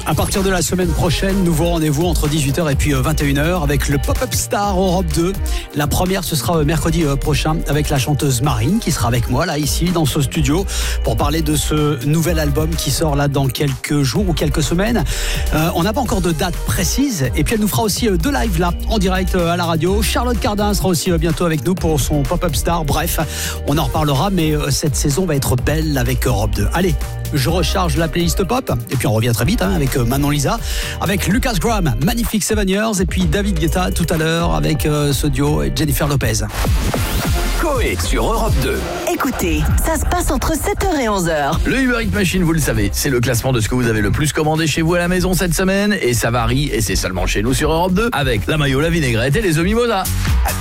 À partir de la semaine prochaine, nouveau rendez-vous entre 18h et puis 21h avec le Pop-Up Star Europe 2. La première, ce sera mercredi prochain avec la chanteuse Marine qui sera avec moi là, ici, dans ce studio pour parler de ce nouvel album qui sort là dans quelques jours ou quelques semaines. On n'a pas encore de date précise et puis elle nous fera aussi deux lives là, en direct à la radio. Charlotte Cardin sera aussi bientôt avec nous pour son Pop-Up Star. Bref, on en reparlera, mais cette saison va être belle avec Europe 2. Allez, je recharge la playlist pop et puis on revient très vite avec Manon Lisa, avec Lucas Graham, Magnifique 7 Years et puis David Guetta tout à l'heure avec ce duo et Jennifer Lopez. Coé sur Europe 2. Écoutez, ça se passe entre 7h et 11h. Le Uber Eats Machine, vous le savez, c'est le classement de ce que vous avez le plus commandé chez vous à la maison cette semaine et ça varie et c'est seulement chez nous sur Europe 2 avec la mayo, la vinaigrette et les œufs mimosa.